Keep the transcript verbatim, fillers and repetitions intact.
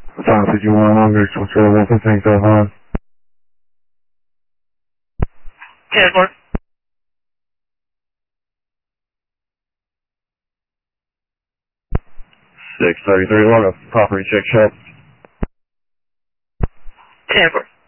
five fifty-one Longer, control one fifteen, go home. ten four. six thirty-three Longer, property check shop. ten four.